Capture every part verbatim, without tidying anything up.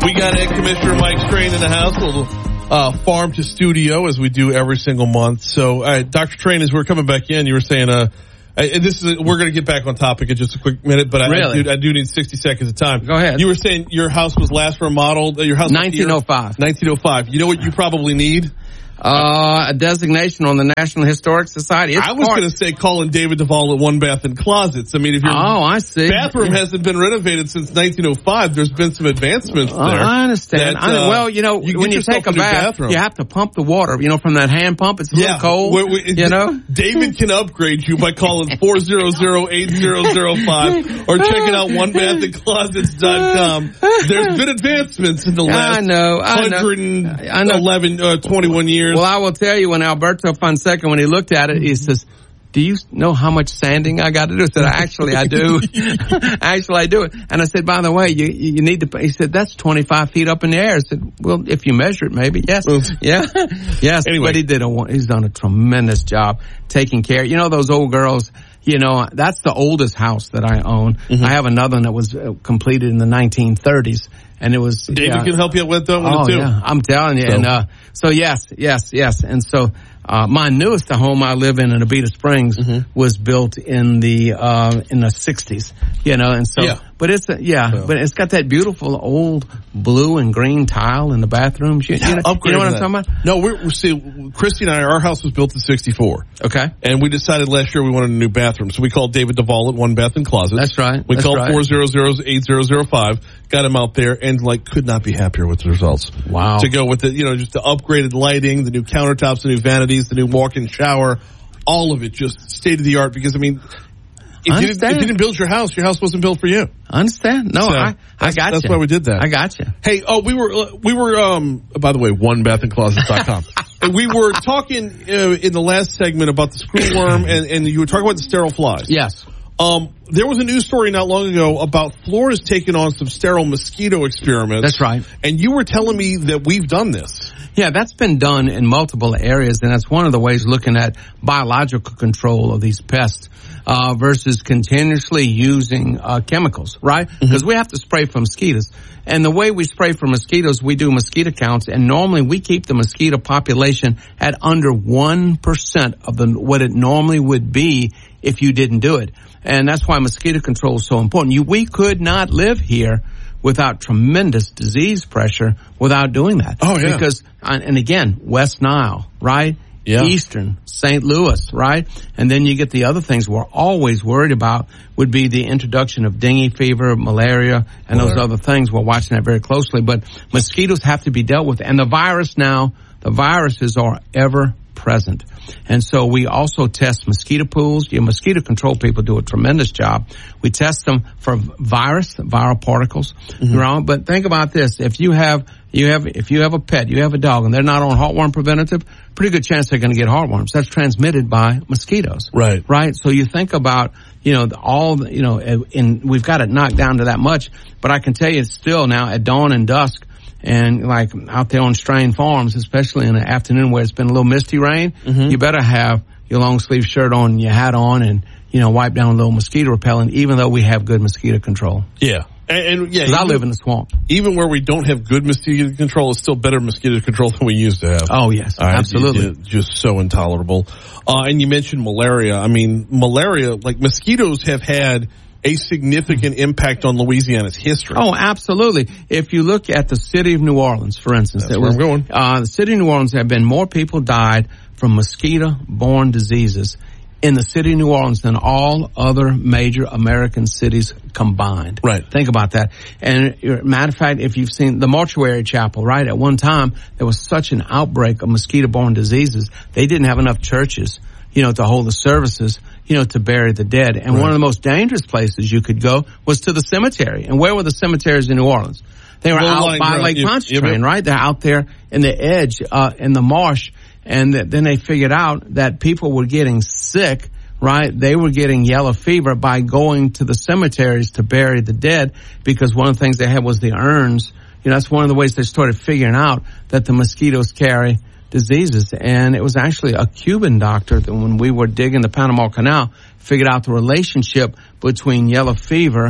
We got Ed Commissioner Mike Strain in the house, a little uh, farm to studio as we do every single month. So, uh, Doctor Train, as we're coming back in, you were saying, uh, and this is, a, we're going to get back on topic in just a quick minute, but I, really? I, do, I do need sixty seconds of time. Go ahead. You were saying your house was last remodeled, uh, your house nineteen oh five. nineteen oh five. You know what you probably need? Uh, a designation on the National Historic Society. It's I was going to say calling David Duvall at One Bath and Closets. I mean, if your oh, I see. bathroom hasn't been renovated since nineteen oh five, there's been some advancements there. Uh, I understand. That, I, uh, well, you know, you when you take a, a bath, bathroom. you have to pump the water, you know, from that hand pump. It's a yeah. little cold, we, we, you know. David can upgrade you by calling four hundred, eight thousand five or checking out one bath and closets dot com. There's been advancements in the last I know, I know. one hundred eleven, uh, twenty-one years. Well, I will tell you, when Alberto Fonseca, when he looked at it, he says, do you know how much sanding I got to do? I said, actually, I do. actually, I do it. And I said, by the way, you you need to, he said, that's twenty-five feet up in the air. I said, well, if you measure it, maybe. Yes. yeah. Yes. Anyway. But he did a, he's done a tremendous job taking care. You know, those old girls, you know, that's the oldest house that I own. Mm-hmm. I have another one that was completed in the nineteen thirties. And it was David yeah. can help you with that one oh, too. Yeah, I'm telling you. So. And uh, so yes, yes, yes. And so uh, my newest home I live in in Abita Springs mm-hmm. was built in the uh, in the sixties. You know, and so yeah. but it's a, yeah, so. but it's got that beautiful old blue and green tile in the bathrooms. You, yeah, you know, you know what I'm talking about? No, we're, we're see, Christy and I, our house was built in sixty-four. Okay. And we decided last year we wanted a new bathroom, so we called David Duvall at One Bath and Closets. That's right. We That's called right. four hundred, eight thousand five, got him out there, and like could not be happier with the results. Wow. To go with the, you know, just the upgraded lighting, the new countertops, the new vanities, the new walk-in shower, all of it just state of the art. Because I mean, if you, didn't, if you didn't build your house, your house wasn't built for you. I understand. No, so I, I got That's you. why we did that. I got you. Hey, oh, we were, we were, um, by the way, one bath and closets dot com. And we were talking uh, in the last segment about the screwworm, and, and you were talking about the sterile flies. Yes. Um, there was a news story not long ago about Florida's taking on some sterile mosquito experiments. That's right. And you were telling me that we've done this. Yeah, that's been done in multiple areas, and that's one of the ways looking at biological control of these pests uh, versus continuously using uh, chemicals, right? Because mm-hmm. we have to spray for mosquitoes. And the way we spray for mosquitoes, we do mosquito counts, and normally we keep the mosquito population at under one percent of the what it normally would be if you didn't do it. And that's why mosquito control is so important. You, we could not live here without tremendous disease pressure without doing that. Oh, yeah. Because, and again, West Nile, right? Yeah. Eastern, Saint Louis, right? And then you get the other things we're always worried about would be the introduction of dengue fever, malaria, and those other things. We're watching that very closely. But mosquitoes have to be dealt with. And the virus now, the viruses are ever present. And so we also test mosquito pools. Your mosquito control people do a tremendous job. We test them for virus, viral particles. Mm-hmm. Right? But think about this. If you have, you have, if you have a pet, you have a dog, and they're not on heartworm preventative, pretty good chance they're going to get heartworms. That's transmitted by mosquitoes. Right. Right? So you think about, you know, all, the, you know, and we've got it knocked down to that much, but I can tell you it's still now at dawn and dusk, and like out there on Strain Farms, especially in the afternoon where it's been a little misty rain, mm-hmm. you better have your long sleeve shirt on and your hat on and, you know, wipe down a little mosquito repellent, even though we have good mosquito control. Yeah. And, and yeah, because I live in the swamp. Even where we don't have good mosquito control, it's still better mosquito control than we used to have. Oh, yes. Right, absolutely. Just so intolerable. Uh, and you mentioned malaria. I mean, malaria, like mosquitoes have had a significant impact on Louisiana's history. Oh, absolutely. If you look at the city of New Orleans, for instance. That's where was, I'm going. Uh, the city of New Orleans, there have been more people died from mosquito-borne diseases in the city of New Orleans than all other major American cities combined. Right. Think about that. And matter of fact, if you've seen the mortuary chapel, right, at one time, there was such an outbreak of mosquito-borne diseases, they didn't have enough churches, you know, to hold the services, you know, to bury the dead. And right. one of the most dangerous places you could go was to the cemetery. And where were the cemeteries in New Orleans? They were out line, by Lake Pontchartrain, right? They're out there in the edge, uh, in the marsh. And th- then they figured out that people were getting sick, right? They were getting yellow fever by going to the cemeteries to bury the dead, because one of the things they had was the urns. You know, that's one of the ways they started figuring out that the mosquitoes carry diseases. And it was actually a Cuban doctor that when we were digging the Panama Canal figured out the relationship between yellow fever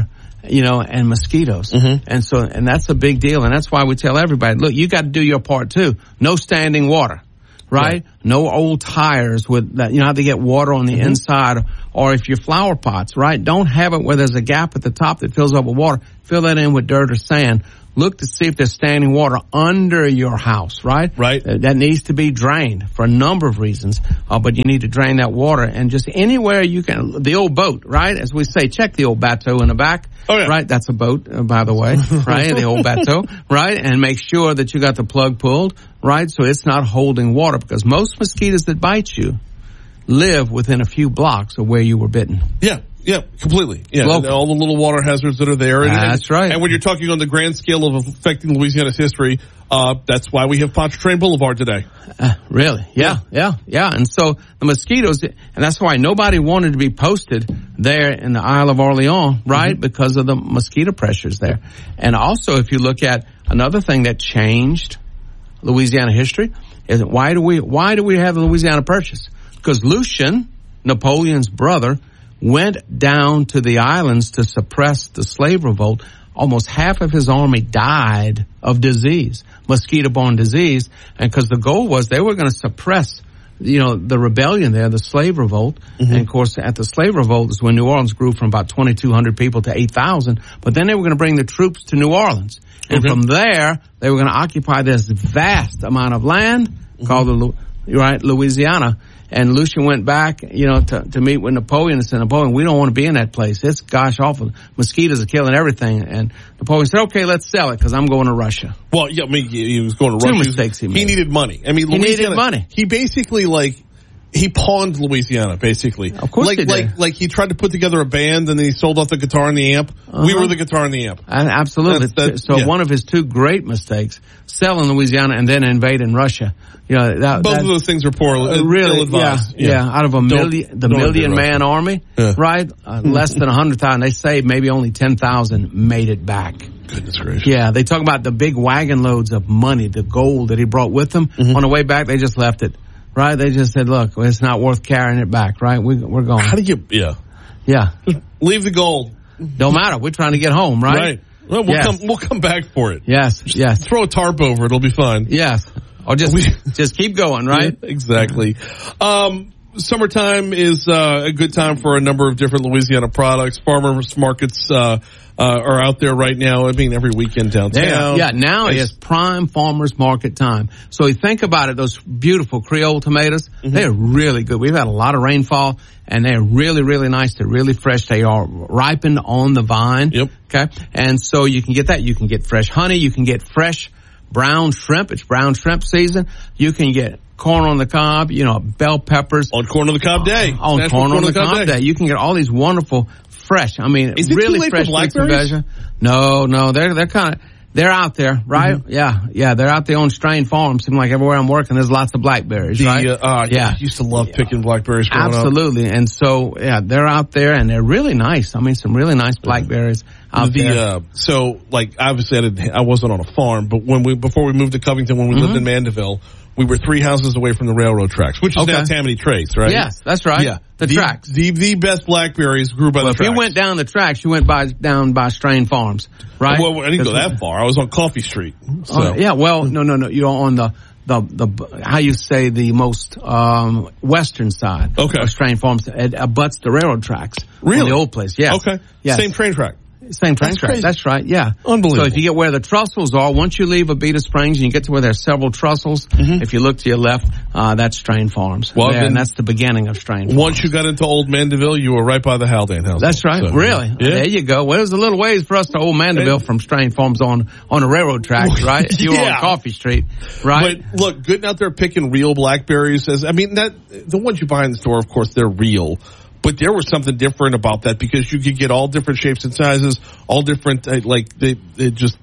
you know, and mosquitoes. Mm-hmm. And so, and that's a big deal. And that's why we tell everybody, look, you got to do your part too. No standing water, right? Right. No old tires with that, you know, how they get water on the mm-hmm. inside, or if your flower pots, right? Don't have it where there's a gap at the top that fills up with water. Fill that in with dirt or sand. Look to see if there's standing water under your house, right? Right. Uh, that needs to be drained for a number of reasons, uh, but you need to drain that water. And just anywhere you can, the old boat, right? As we say, check the old bateau in the back. Oh, yeah. Right? That's a boat, uh, by the way, right? The old bateau, right? And make sure that you got the plug pulled, right? So it's not holding water, because most mosquitoes that bite you live within a few blocks of where you were bitten. Yeah. Yeah, completely. Yeah, Local. all the little water hazards that are there. And, That's and, right. And when you're talking on the grand scale of affecting Louisiana's history, uh, that's why we have Pontchartrain Boulevard today. Uh, really? Yeah, yeah, yeah. And so the mosquitoes, and that's why nobody wanted to be posted there in the Isle of Orleans, right? Mm-hmm. Because of the mosquito pressures there. And also, if you look at another thing that changed Louisiana history, is why do we, why do we have the Louisiana Purchase? Because Lucien, Napoleon's brother, went down to the islands to suppress the slave revolt. Almost half of his army died of disease, mosquito-borne disease, and because the goal was they were going to suppress, you know, the rebellion there, the slave revolt. Mm-hmm. And of course, at the slave revolt is when New Orleans grew from about twenty-two hundred people to eight thousand. But then they were going to bring the troops to New Orleans, and mm-hmm. from there they were going to occupy this vast amount of land mm-hmm. called the right Louisiana. And Lucien went back, you know, to, to meet with Napoleon and said, Napoleon, we don't want to be in that place. It's gosh awful. Mosquitoes are killing everything. And Napoleon said, okay, let's sell it because I'm going to Russia. Well, yeah, I mean, he was going to Two Russia. Two mistakes he made. He needed money. I mean, he Louisiana, needed money. He basically, like, he pawned Louisiana, basically. Of course like, he did. Like, like he tried to put together a band and then he sold off the guitar and the amp. Uh-huh. We were the guitar and the amp. And absolutely. That's, that's, so yeah. One of his two great mistakes, selling Louisiana and then invading Russia. You know, that, both that, of those things are poor, uh, really, ill-advised. Yeah, yeah, yeah. Out of a don't, million, the million man army, yeah. right? Uh, less than a hundred thousand. They say maybe only ten thousand made it back. Goodness gracious. Yeah, they talk about the big wagon loads of money, the gold that he brought with him. Mm-hmm. On the way back, they just left it. Right? They just said, look, it's not worth carrying it back, right? We, we're going. How do you, yeah. Yeah. Just leave the gold. Don't matter. We're trying to get home, right? Right. Well, we'll yes. come, we'll come back for it. Yes, just yes. Throw a tarp over it. It'll be fine. Yes. Or just, just keep going, right? Yeah, exactly. Um, summertime is, uh, a good time for a number of different Louisiana products. Farmers markets, uh, Uh, are out there right now. I mean, every weekend downtown. Yeah, now it's prime farmers market time. So you think about it, those beautiful Creole tomatoes, mm-hmm. they're really good. We've had a lot of rainfall, and they're really, really nice. They're really fresh. They are ripened on the vine. Yep. Okay. And so you can get that. You can get fresh honey. You can get fresh brown shrimp. It's brown shrimp season. You can get corn on the cob, you know, bell peppers. On corn on the cob day. Uh, on corn on the cob day. day. You can get all these wonderful fresh. I mean, is it really too late fresh for blackberries? No, no, they're they're kind of they're out there, right? Mm-hmm. Yeah, yeah, they're out there on strain farms. Seems like everywhere I'm working, there's lots of blackberries, the, right? Uh, uh, yeah, I used to love picking blackberries. Growing Absolutely, up. And so yeah, they're out there and they're really nice. I mean, some really nice blackberries out the, there. Uh, so, like, obviously, I, didn't, I wasn't on a farm, but when we before we moved to Covington, when we mm-hmm. lived in Mandeville, we were three houses away from the railroad tracks, which is okay. now Tammany Trace, right? Yes, that's right. Yeah. The, the tracks. The, the best blackberries grew by well, the tracks. If you went down the tracks, you went by down by Strain Farms, right? Well, I didn't go that far. I was on Coffee Street. So. Uh, yeah, well, no, no, no. You're on the, the, the, how you say, the most, um, western side okay. of Strain Farms. It abuts the railroad tracks. Really? The old place, yes. Okay. Yes. Same train track. Same train That's track. crazy. That's right. Yeah. Unbelievable. So if you get where the trussels are, once you leave Abita Springs and you get to where there's several trussels, mm-hmm. if you look to your left, uh, that's Strain Farms. Well, there, and that's the beginning of Strain Farms. Once you got into Old Mandeville, you were right by the Haldane house. That's right. So, really? Yeah. There you go. Well, there's a little ways for us to Old Mandeville from Strain Farms on, on the railroad tracks, right? You were yeah. on Coffee Street, right? But look, getting out there picking real blackberries, as I mean, that the ones you buy in the store, of course, they're real. But there was something different about that because you could get all different shapes and sizes, all different, uh, like, they, they just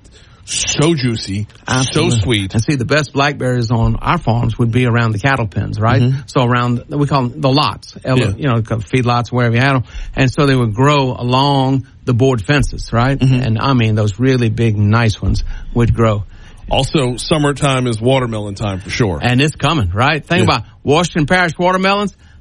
so juicy, Absolutely. so sweet. And see, the best blackberries on our farms would be around the cattle pens, right? Mm-hmm. So around, we call them the lots, yeah. you know, feed lots, wherever you had them. And so they would grow along the board fences, right? Mm-hmm. And I mean, those really big, nice ones would grow. Also, summertime is watermelon time for sure. And it's coming, right? Think yeah. about Washington Parish watermelons.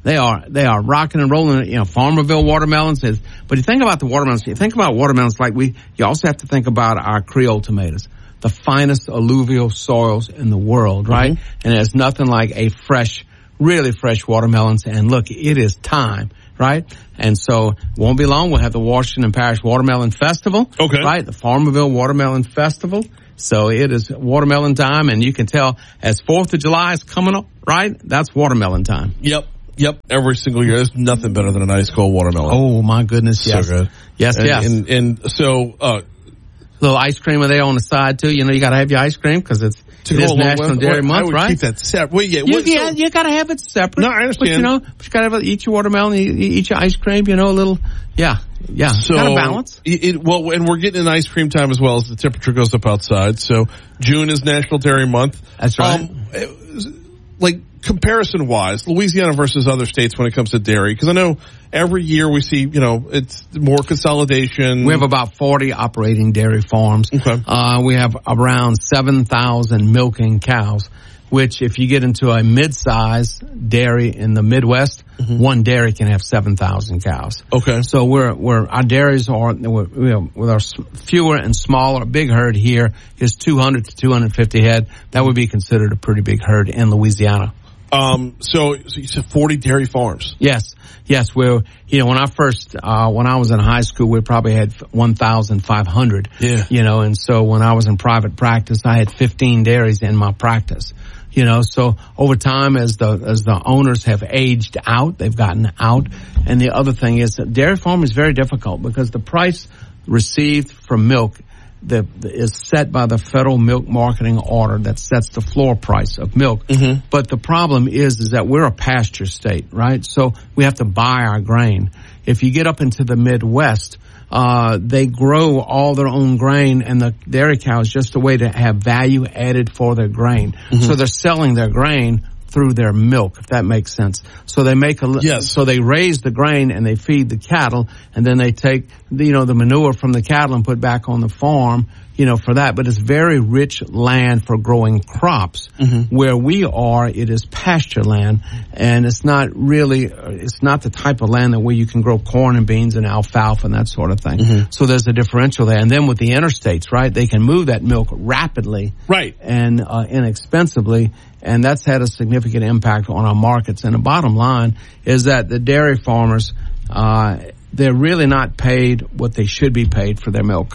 They are, they are rocking and rolling. You know, Farmerville watermelons is, but you think about the watermelons, you think about watermelons like we, you also have to think about our Creole tomatoes, the finest alluvial soils in the world, right? Mm-hmm. And there's nothing like a fresh, really fresh watermelons. And look, it is time, right? And so, won't be long, we'll have the Washington Parish Watermelon Festival. Okay. Right? The Farmerville Watermelon Festival. So it is watermelon time, and you can tell as fourth of July is coming up, right? That's watermelon time. Yep. Yep, every single year. There's nothing better than a nice cold watermelon. Oh, my goodness, yes. So good. Yes, and, yes. And, and so, uh, little ice cream are there on the side, too. You know, you got to have your ice cream because it's it is National Dairy well, Month, I would right? keep that separate. Well, yeah, you, what, yeah, so, you got to have it separate. No, I understand. But, you know, but you got to eat your watermelon, you, you eat your ice cream, you know, a little, yeah, yeah. So, got to balance. It, it, well, and we're getting an ice cream time as well as the temperature goes up outside. So June is National Dairy Month. That's right. Um, it, like, comparison-wise, Louisiana versus other states when it comes to dairy, because I know every year we see, you know, it's more consolidation. We have about forty operating dairy farms. Okay. Uh, we have around seven thousand milking cows, which if you get into a mid-size dairy in the Midwest, mm-hmm. one dairy can have seven thousand cows. Okay. So we're, we're, our dairies are, we're, you know, with our fewer and smaller, big herd here is two hundred to two hundred fifty head. That would be considered a pretty big herd in Louisiana. Um, so, so you said forty dairy farms. Yes. Yes. We're, you know, when I first, uh, when I was in high school, we probably had one thousand five hundred. Yeah. You know, and so when I was in private practice, I had fifteen dairies in my practice. You know, so over time as the, as the owners have aged out, they've gotten out. And the other thing is that dairy farm is very difficult because the price received from milk that is set by the Federal Milk Marketing Order that sets the floor price of milk. Mm-hmm. But the problem is, is that we're a pasture state, right? So we have to buy our grain. If you get up into the Midwest, uh, they grow all their own grain, and the dairy cow is just a way to have value added for their grain. Mm-hmm. So they're selling their grain through their milk, if that makes sense. So they make a, yes. so they raise the grain and they feed the cattle, and then they take, you know, the manure from the cattle and put back on the farm, you know, for that. But it's very rich land for growing crops. Mm-hmm. Where we are, it is pasture land, and it's not really, it's not the type of land that where you can grow corn and beans and alfalfa and that sort of thing. Mm-hmm. So there's a differential there. And then with the interstates, right, they can move that milk rapidly. Right. And uh, inexpensively. And that's had a significant impact on our markets. And the bottom line is that the dairy farmers, uh, they're really not paid what they should be paid for their milk.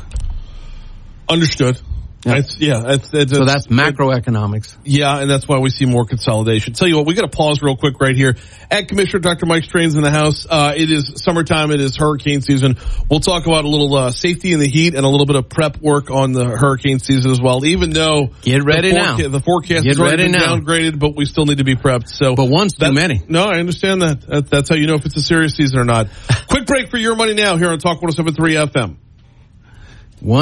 Understood. Yep. It's, yeah, it's, it's, so that's macroeconomics. Yeah, and that's why we see more consolidation. Tell you what, we got to pause real quick right here. Ag Commissioner Doctor Mike Strain's in the house. Uh, it is summertime. It is hurricane season. We'll talk about a little uh, safety in the heat and a little bit of prep work on the hurricane season as well. Even though get ready the now, the forecast get has already been now. downgraded, but we still need to be prepped. So, but one's too many. No, I understand that. that. That's how you know if it's a serious season or not. Quick break for Your Money Now here on Talk one oh seven point three F M. One.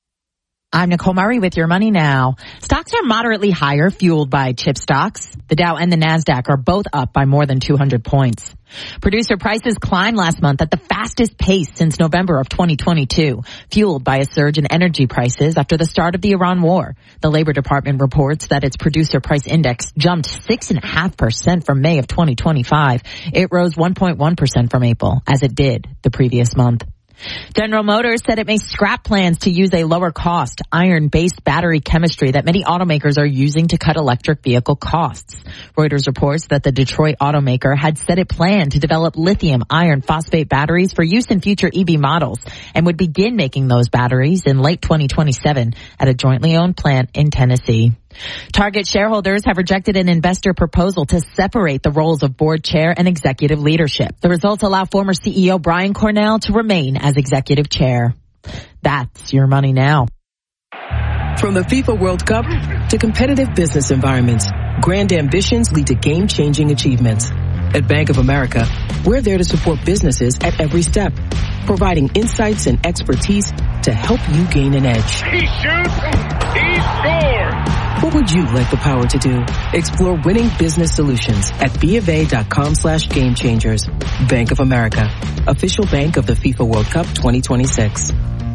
I'm Nicole Murray with Your Money Now. Stocks are moderately higher, fueled by chip stocks. The Dow and the Nasdaq are both up by more than two hundred points. Producer prices climbed last month at the fastest pace since November of twenty twenty-two, fueled by a surge in energy prices after the start of the Iran war. The Labor Department reports that its producer price index jumped six point five percent from May of twenty twenty-five. It rose one point one percent from April, as it did the previous month. General Motors said it may scrap plans to use a lower-cost, iron-based battery chemistry that many automakers are using to cut electric vehicle costs. Reuters reports that the Detroit automaker had said it planned to develop lithium iron phosphate batteries for use in future E V models and would begin making those batteries in late twenty twenty-seven at a jointly owned plant in Tennessee. Target shareholders have rejected an investor proposal to separate the roles of board chair and executive leadership. The results allow former C E O Brian Cornell to remain as executive chair. That's Your Money Now. From the FIFA World Cup to competitive business environments, grand ambitions lead to game-changing achievements. At Bank of America, we're there to support businesses at every step, providing insights and expertise to help you gain an edge. He shoots, he scores! What would you like the power to do? Explore winning business solutions at BofA.com slash game changers. Bank of America, official bank of the FIFA World Cup twenty twenty-six.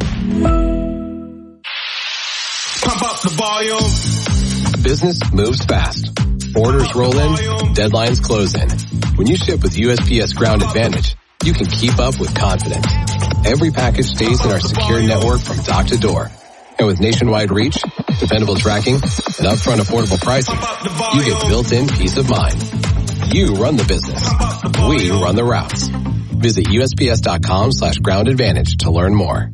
Pump up the volume. Business moves fast. Orders roll in, deadlines close in. When you ship with U S P S Ground Advantage, you can keep up with confidence. Every package stays in our secure network from dock to door. And with nationwide reach, dependable tracking, and upfront affordable pricing, you get built-in peace of mind. You run the business. We run the routes. Visit USPS.com slash ground advantage to learn more.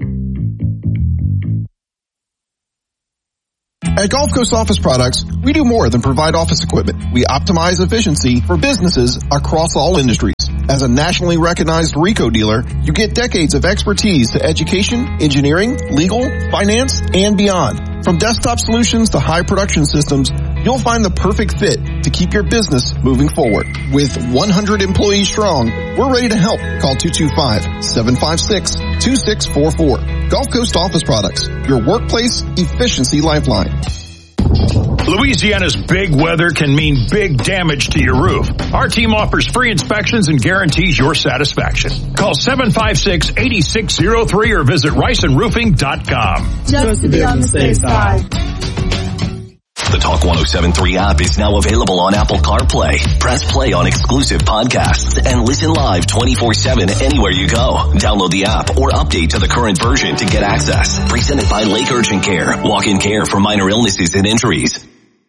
At Gulf Coast Office Products, we do more than provide office equipment. We optimize efficiency for businesses across all industries. As a nationally recognized RICO dealer, you get decades of expertise to education, engineering, legal, finance, and beyond. From desktop solutions to high production systems, you'll find the perfect fit to keep your business moving forward. With one hundred employees strong, we're ready to help. Call two two five, seven five six, two six four four. Gulf Coast Office Products, your workplace efficiency lifeline. Louisiana's big weather can mean big damage to your roof. Our team offers free inspections and guarantees your satisfaction. Call seven five six, eight six zero three or visit rice and roofing dot com. Just to be on the safe side. The Talk one oh seven point three app is now available on Apple CarPlay. Press play on exclusive podcasts and listen live twenty-four seven anywhere you go. Download the app or update to the current version to get access. Presented by Lake Urgent Care. Walk-in care for minor illnesses and injuries.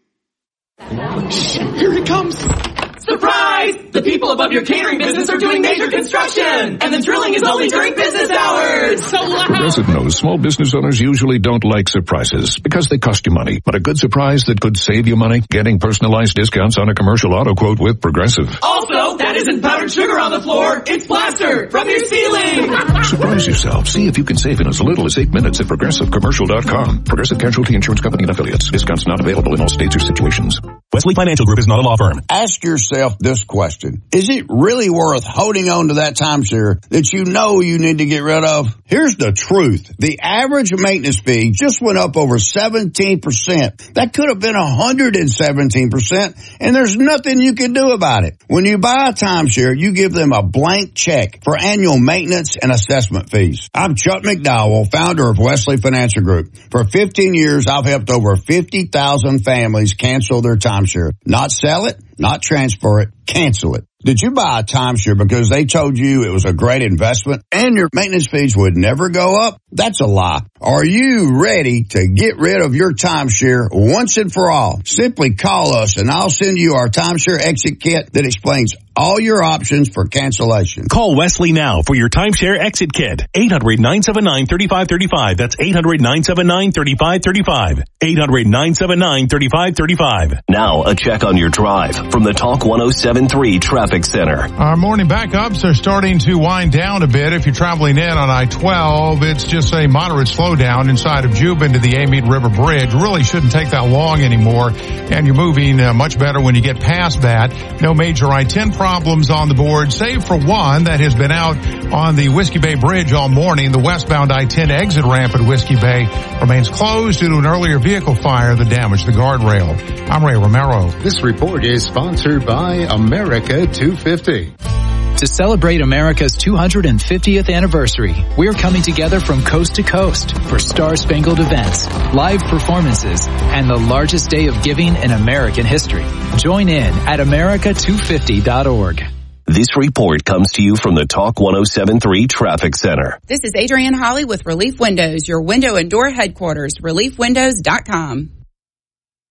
Here it comes. Surprise! The people above your catering business are doing major construction, and the drilling is only during business hours. So loud. Progressive knows small business owners usually don't like surprises because they cost you money. But a good surprise that could save you money? Getting personalized discounts on a commercial auto quote with Progressive. Also, that isn't powdered sugar on the floor. It's plaster from your ceiling. Surprise yourself. See if you can save in as little as eight minutes at progressive commercial dot com. Progressive Casualty Insurance Company and Affiliates. Discounts not available in all states or situations. Wesley Financial Group is not a law firm. Ask yourself this question. Is it really worth holding on to that timeshare that you know you need to get rid of? Here's the truth. The average maintenance fee just went up over seventeen percent. That could have been one hundred seventeen percent, and there's nothing you can do about it. When you buy a timeshare, you give them a blank check for annual maintenance and assessment fees. I'm Chuck McDowell, founder of Wesley Financial Group. For fifteen years, I've helped over fifty thousand families cancel their timeshare. Not sell it, not transfer it, cancel it. Did you buy a timeshare because they told you it was a great investment and your maintenance fees would never go up? That's a lie. Are you ready to get rid of your timeshare once and for all? Simply call us and I'll send you our timeshare exit kit that explains all your options for cancellation. Call Wesley now for your timeshare exit kit. eight hundred, nine seven nine, three five three five. That's eight hundred, nine seven nine, three five three five. eight hundred, nine seven nine, three five three five. Now a check on your drive from the Talk one oh seven point three Traffic Center. Our morning backups are starting to wind down a bit. If you're traveling in on I twelve, it's just a moderate slowdown inside of Juba to the Amite River Bridge. Really shouldn't take that long anymore, and you're moving uh, much better when you get past that. No major I ten problems on the board, save for one that has been out on the Whiskey Bay Bridge all morning. The westbound I ten exit ramp at Whiskey Bay remains closed due to an earlier vehicle fire that damaged the guardrail. I'm Ray Romero. This report is sponsored by America two fifty. To celebrate America's two hundred fiftieth anniversary, we're coming together from coast to coast for star-spangled events, live performances, and the largest day of giving in American history. Join in at America two fifty dot org. This report comes to you from the Talk one oh seven point three Traffic Center. This is Adrienne Holly with Relief Windows, your window and door headquarters, relief windows dot com.